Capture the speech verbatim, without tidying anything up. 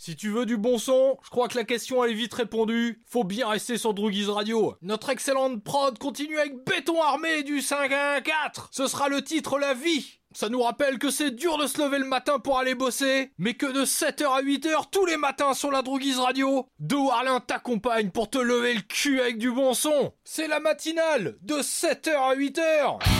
Si tu veux du bon son, je crois que la question elle est vite répondue. Faut bien rester sur Droogies Radio. Notre excellente prod continue avec Béton Armé du cinq un quatre. Ce sera le titre La Vie. Ça nous rappelle que c'est dur de se lever le matin pour aller bosser, mais que de sept heures à huit heures tous les matins sur la Droogies Radio, De Warlin t'accompagne pour te lever le cul avec du bon son. C'est la matinale de sept heures à huit heures.